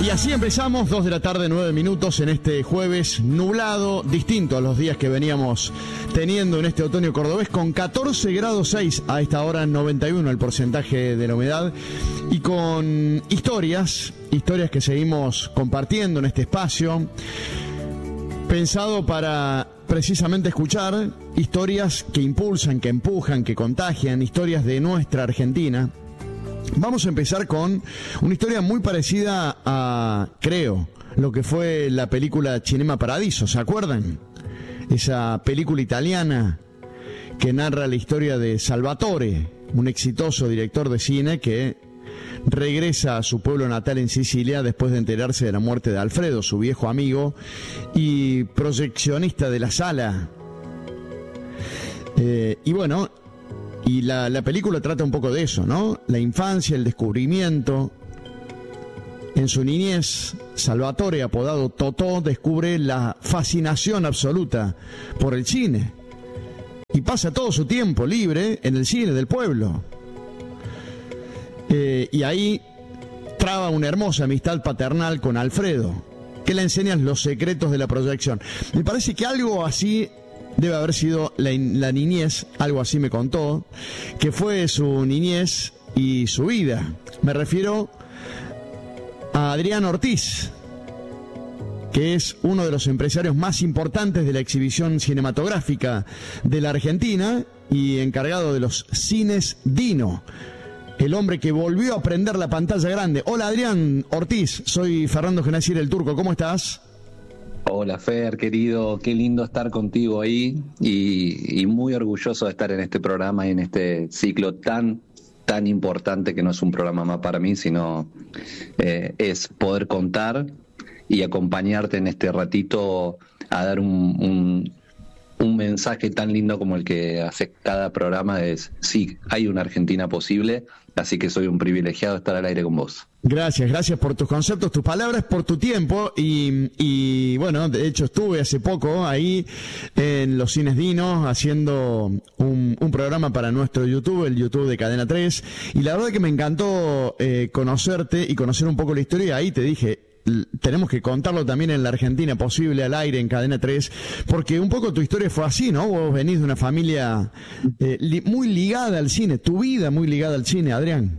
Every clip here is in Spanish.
Y así empezamos, 2 de la tarde, 9 minutos, en este jueves nublado, distinto a los días que veníamos teniendo en este otoño cordobés, con 14 grados 6 a esta hora, 91 el porcentaje de la humedad, y con historias que seguimos compartiendo en este espacio, pensado para precisamente escuchar historias que impulsan, que empujan, que contagian, historias de nuestra Argentina. Vamos a empezar con una historia muy parecida a, creo, lo que fue la película Cinema Paradiso, ¿se acuerdan? Esa película italiana que narra la historia de Salvatore, un exitoso director de cine que regresa a su pueblo natal en Sicilia después de enterarse de la muerte de Alfredo, su viejo amigo y proyeccionista de la sala. Y bueno, y la película trata un poco de eso, ¿no? La infancia, el descubrimiento. En su niñez, Salvatore, apodado Totò, descubre la fascinación absoluta por el cine y pasa todo su tiempo libre en el cine del pueblo. Y ahí traba una hermosa amistad paternal con Alfredo, que le enseña los secretos de la proyección. Me parece que algo así debe haber sido la niñez, algo así me contó, que fue su niñez y su vida. Me refiero a Adrián Ortiz, que es uno de los empresarios más importantes de la exhibición cinematográfica de la Argentina y encargado de los cines Dino. El hombre que volvió a prender la pantalla grande. Hola Adrián Ortiz, soy Fernando Genacir el Turco, ¿cómo estás? Hola Fer, querido, qué lindo estar contigo ahí y muy orgulloso de estar en este programa y en este ciclo tan importante, que no es un programa más para mí, sino es poder contar y acompañarte en este ratito a dar un mensaje tan lindo como el que hace cada programa. Es sí, hay una Argentina posible, así que soy un privilegiado de estar al aire con vos. Gracias por tus conceptos, tus palabras, por tu tiempo y bueno, de hecho estuve hace poco ahí en los cines Dino haciendo un programa para nuestro YouTube, el YouTube de Cadena 3, y la verdad que me encantó conocerte y conocer un poco la historia, y ahí te dije, tenemos que contarlo también en la Argentina posible, al aire en Cadena 3, porque un poco tu historia fue así, ¿no? Vos venís de una familia muy ligada al cine, tu vida muy ligada al cine, Adrián.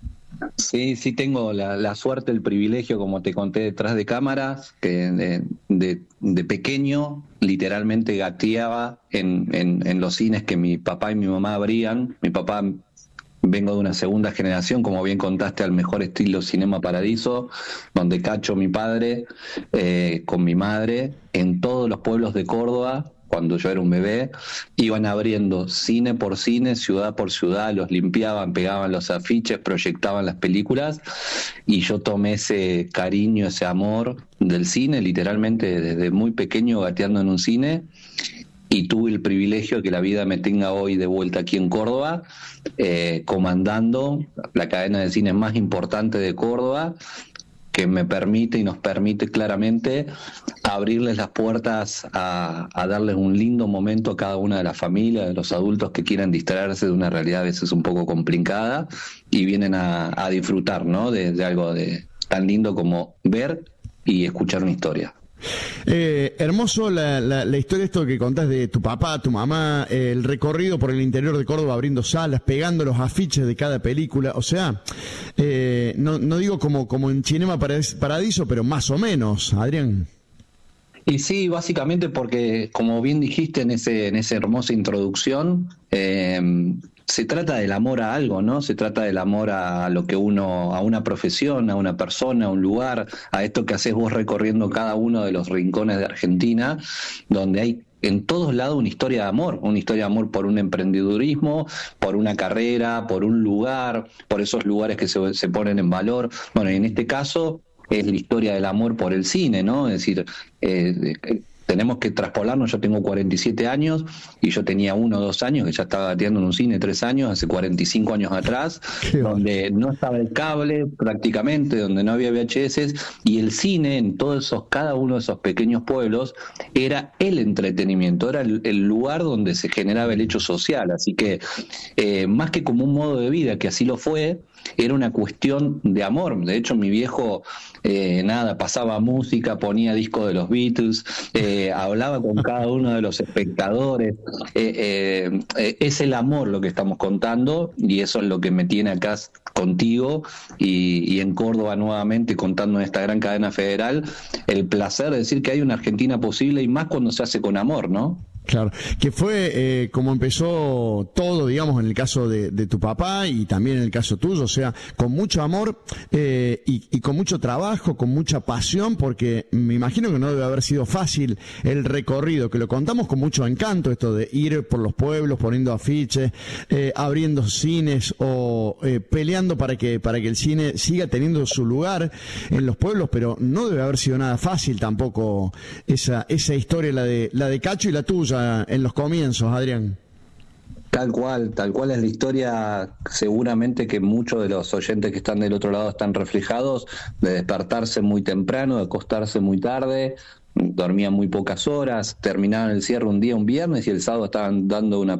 Sí, tengo la suerte, el privilegio, como te conté detrás de cámaras, que de pequeño literalmente gateaba en los cines que mi papá y mi mamá abrían. Mi papá, vengo de una segunda generación, como bien contaste, al mejor estilo Cinema Paradiso, donde Cacho, mi padre, con mi madre, en todos los pueblos de Córdoba, cuando yo era un bebé, iban abriendo cine por cine, ciudad por ciudad, los limpiaban, pegaban los afiches, proyectaban las películas, y yo tomé ese cariño, ese amor del cine, literalmente desde muy pequeño gateando en un cine, y tuve el privilegio de que la vida me tenga hoy de vuelta aquí en Córdoba, comandando la cadena de cines más importante de Córdoba, que me permite y nos permite claramente abrirles las puertas a darles un lindo momento a cada una de las familias, de los adultos que quieran distraerse de una realidad a veces un poco complicada y vienen a disfrutar, ¿no? de algo tan lindo como ver y escuchar una historia. Hermoso la historia, esto que contás de tu papá, tu mamá, el recorrido por el interior de Córdoba abriendo salas, pegando los afiches de cada película, o sea, no digo como en Cinema Paradiso, pero más o menos, Adrián. Y sí, básicamente porque, como bien dijiste en esa hermosa introducción, se trata del amor a algo, ¿no? Se trata del amor a lo que a una profesión, a una persona, a un lugar, a esto que haces vos recorriendo cada uno de los rincones de Argentina, donde hay en todos lados una historia de amor por un emprendedurismo, por una carrera, por un lugar, por esos lugares que se ponen en valor. Bueno, y en este caso es la historia del amor por el cine, ¿no? Es decir, tenemos que traspolarnos. Yo tengo 47 años y yo tenía 1 o 2 años que ya estaba gateando en un cine, 3 años, hace 45 años atrás, donde no estaba el cable prácticamente, donde no había VHS, y el cine en cada uno de esos pequeños pueblos era el entretenimiento, era el lugar donde se generaba el hecho social. Así que más que como un modo de vida, que así lo fue, era una cuestión de amor. De hecho, mi viejo pasaba música, ponía discos de los Beatles, hablaba con cada uno de los espectadores. Es el amor lo que estamos contando, y eso es lo que me tiene acá contigo y en Córdoba nuevamente, contando en esta gran cadena federal, el placer de decir que hay una Argentina posible, y más cuando se hace con amor, ¿no? Claro, que fue como empezó todo, digamos, en el caso de tu papá y también en el caso tuyo, o sea, con mucho amor y con mucho trabajo, con mucha pasión, porque me imagino que no debe haber sido fácil el recorrido, que lo contamos con mucho encanto, esto de ir por los pueblos, poniendo afiches, abriendo cines o peleando para que el cine siga teniendo su lugar en los pueblos, pero no debe haber sido nada fácil tampoco esa historia, la de Cacho y la tuya en los comienzos, Adrián. Tal cual es la historia. Seguramente que muchos de los oyentes que están del otro lado están reflejados, de despertarse muy temprano, de acostarse muy tarde, dormían muy pocas horas, terminaban el cierre un viernes, y el sábado estaban dando una